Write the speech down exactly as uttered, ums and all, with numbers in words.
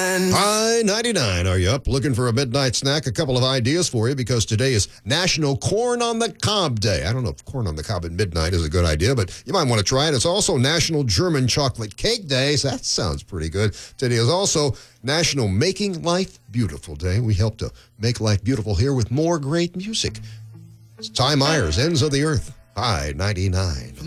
ninety-nine. Hi, ninety-nine. Are you up looking for a midnight snack? A couple of ideas for you because today is National Corn on the Cob Day. I don't know if corn on the cob at midnight is a good idea, but you might want to try it. It's also National German Chocolate Cake Day, so that sounds pretty good. Today is also National Making Life Beautiful Day. We help to make life beautiful here with more great music. It's Ty Myers, Ends of the Earth. Hi, ninety-nine.